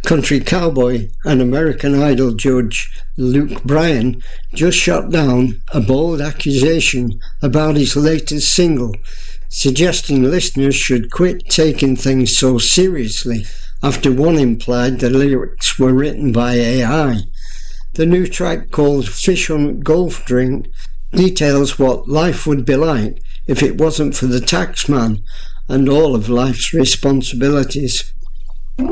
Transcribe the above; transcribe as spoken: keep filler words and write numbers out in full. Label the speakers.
Speaker 1: Country cowboy and American Idol judge Luke Bryan just shot down a bold accusation about his latest single, suggesting listeners should quit taking things so seriously after one implied the lyrics were written by A I. The new track, called Fish on Golf Drink, details what life would be like if it wasn't for the taxman and all of life's responsibilities.